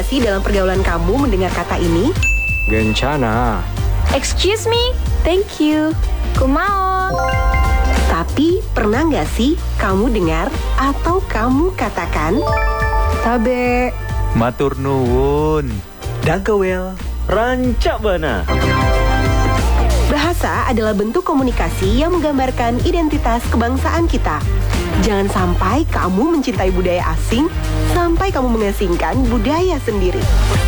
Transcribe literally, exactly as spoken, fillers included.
sih dalam pergaulan kamu mendengar kata ini? Gencana. Excuse me, thank you. Kumao. Tapi pernah nggak sih kamu dengar atau kamu katakan? Tabe. Matur nuwun. Dankewel. Rancak bana. Bahasa adalah bentuk komunikasi yang menggambarkan identitas kebangsaan kita. Jangan sampai kamu mencintai budaya asing sampai kamu mengasingkan budaya sendiri.